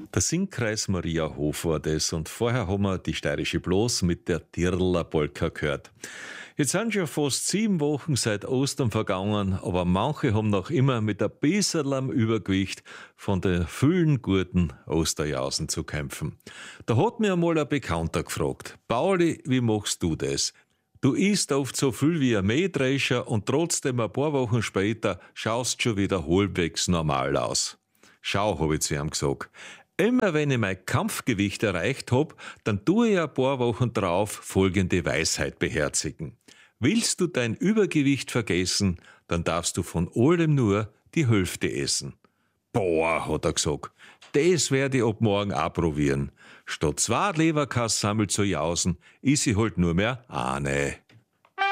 Der Singkreis Maria Hof war das und vorher haben wir die steirische Blos mit der Tirler Polka gehört. Jetzt sind schon fast 7 Wochen seit Ostern vergangen, aber manche haben noch immer mit ein bisschen am Übergewicht von den vielen guten Osterjausen zu kämpfen. Da hat mir einmal ein Bekannter gefragt: Pauli, wie machst du das? Du isst oft so viel wie ein Mähdrescher und trotzdem ein paar Wochen später schaust schon wieder halbwegs normal aus. Schau, habe ich zu ihm gesagt. Immer wenn ich mein Kampfgewicht erreicht hab, dann tue ich ein paar Wochen drauf folgende Weisheit beherzigen. Willst du dein Übergewicht vergessen, dann darfst du von allem nur die Hälfte essen. Boah, hat er gesagt, das werde ich ab morgen auch probieren. Statt 2 Leberkassammel zu jausen, is ich halt nur mehr eine.